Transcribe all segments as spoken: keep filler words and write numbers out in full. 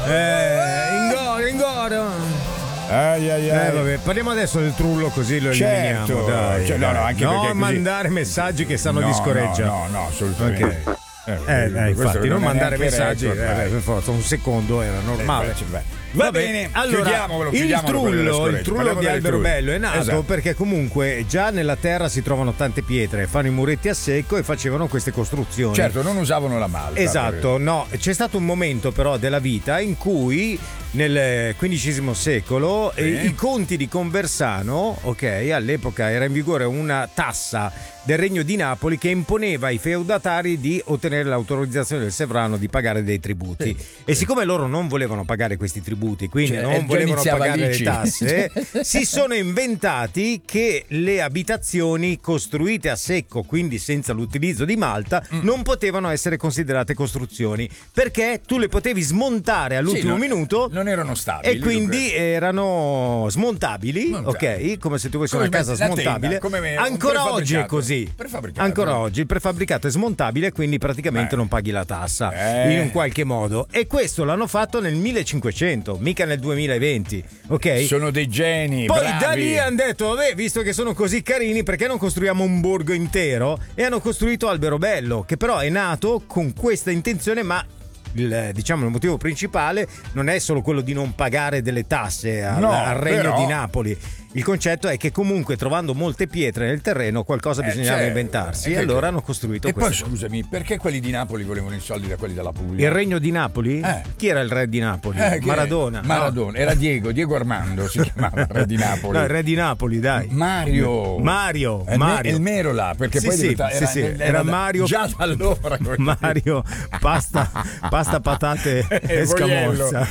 Eh, ingoro, ingoro. Ai, ai, ai. Eh, vabbè, parliamo adesso del trullo così lo Certo, eliminiamo. Dai, cioè, no, no, anche non perché così... mandare messaggi che sanno no, di scoreggia. No, no, no, assolutamente. Okay. Eh, Eh, eh, infatti, non mandare messaggi, record, eh, per forza, un secondo era normale. Eh, beh, Va Vabbè, bene, allora, chiudiamolo, il chiudiamolo trullo, il trullo Parliamo di delle Alberobello trulle. è nato Esatto. perché comunque già nella terra si trovano tante pietre, fanno i muretti a secco e facevano queste costruzioni. Certo, non usavano la malta. Esatto, no, c'è stato un momento però della vita in cui nel quindicesimo secolo Sì. eh, i conti di Conversano, ok, all'epoca era in vigore una tassa del Regno di Napoli che imponeva ai feudatari di ottenere l'autorizzazione del sovrano di pagare dei tributi. Sì. E siccome loro non volevano pagare questi tributi, quindi Cioè, non già volevano iniziava pagare lì. le tasse, si sono inventati che le abitazioni costruite a secco, quindi senza l'utilizzo di malta, Mm. non potevano essere considerate costruzioni perché tu le potevi smontare all'ultimo Sì, non- minuto non erano stabili. e quindi dunque. erano smontabili, Smontabili. ok? Come se tu avessi Come una casa la tenda, smontabile. come me, un Ancora oggi è prefabbricato. così. Prefabbricato. Ancora oggi il prefabbricato è smontabile, quindi praticamente Eh. non paghi la tassa Eh. in un qualche modo. E questo l'hanno fatto nel millecinquecento, mica nel duemilaventi, ok? Sono dei geni. Poi bravi. da lì hanno detto, vabbè, visto che sono così carini, perché non costruiamo un borgo intero? E hanno costruito Alberobello, che però è nato con questa intenzione, ma il, diciamo, il motivo principale non è solo quello di non pagare delle tasse al, No, al Regno però- di Napoli. Il concetto è che comunque trovando molte pietre nel terreno qualcosa Eh, bisognava certo. inventarsi E e che- allora hanno costruito E poi questo. scusami, perché quelli di Napoli volevano i soldi da quelli della Puglia? Il Regno di Napoli? Eh. Chi era il re di Napoli? Eh, che- Maradona. Maradona, era Diego, Diego Armando si chiamava il re di Napoli. No, il re di Napoli, dai. Mario. Mario, È il me- Mario. il Merola, perché Sì, poi sì, diventa- sì, era, sì, era- era Mario. già da allora. Mario, pasta, pasta patate Eh, e Voiello. scamorza.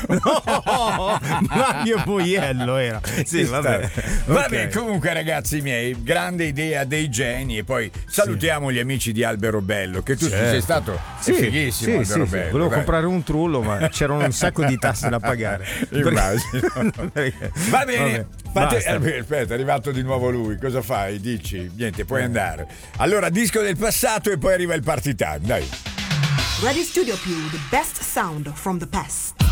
No, Mario Voiello era. Sì, vabbè. Vabbè, Ok. comunque ragazzi miei, grande idea dei geni e poi salutiamo gli amici di Alberobello, che tu Certo. sei stato Sì, è fighissimo sì, sì, Alberobello. sì. Volevo dai. comprare un trullo, ma c'erano un sacco di tasse da pagare. Immagino. Perché- Va bene, Vabbè, Fate- basta. eh, aspetta, è arrivato di nuovo lui. Cosa fai? Dici? Niente, puoi andare. Allora, disco del passato e poi arriva il party time. Dai. Radio Studio Più, the best sound from the past.